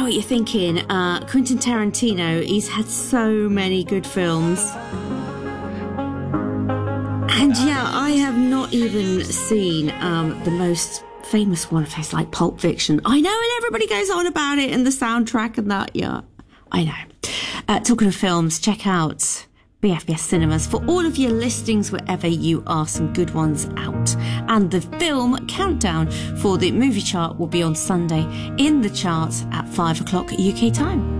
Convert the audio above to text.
what you're thinking. Quentin Tarantino, he's had so many good films. And yeah, I have not even seen the most famous one of his, like Pulp Fiction. I know, and everybody goes on about it and the soundtrack and that. Yeah, I know. Talking of films, check out BFBS Cinemas for all of your listings wherever you are. Some good ones out. And the film countdown for the movie chart will be on Sunday in the charts at 5 o'clock UK time.